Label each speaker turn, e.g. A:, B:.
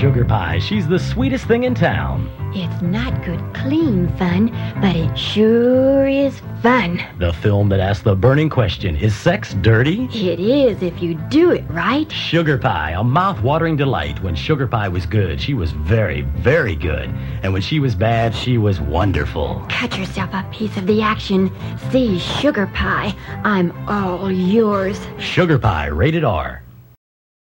A: Sugar Pie. She's the sweetest thing in town.
B: It's not good, clean fun, but it sure is fun.
A: The film that asks the burning question, is sex dirty?
B: It is if you do it right.
A: Sugar Pie, a mouth-watering delight. When Sugar Pie was good, she was very, very good. And when she was bad, she was wonderful.
B: Cut yourself a piece of the action. See Sugar Pie. I'm all yours.
A: Sugar Pie, rated R.